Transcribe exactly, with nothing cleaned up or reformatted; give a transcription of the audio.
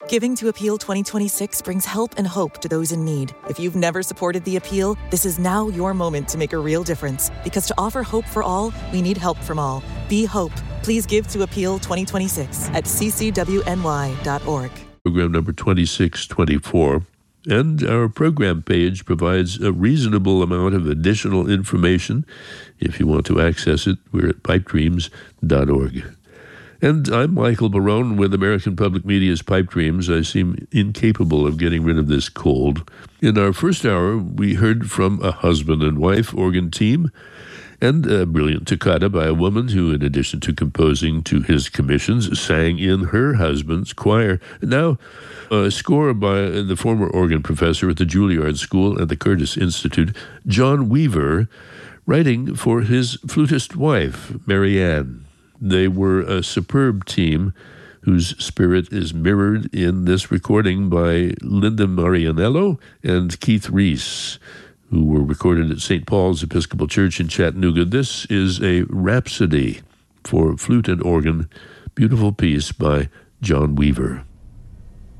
Giving to Appeal twenty twenty-six brings help and hope to those in need. If you've never supported the Appeal, this is now your moment to make a real difference. Because to offer hope for all, we need help from all. Be hope. Please give to Appeal twenty twenty-six at c c w n y dot org. Program number twenty-six twenty-four. And our program page provides a reasonable amount of additional information. If you want to access it, we're at pipe dreams dot org. And I'm Michael Barone with American Public Media's Pipe Dreams. I seem incapable of getting rid of this cold. In our first hour, we heard from a husband and wife organ team and a brilliant toccata by a woman who, in addition to composing to his commissions, sang in her husband's choir. Now, a score by the former organ professor at the Juilliard School and the Curtis Institute, John Weaver, writing for his flutist wife, Marianne. They were a superb team whose spirit is mirrored in this recording by Linda Marianello and Keith Reese, who were recorded at Saint Paul's Episcopal Church in Chattanooga. This is a rhapsody for flute and organ, beautiful piece by John Weaver.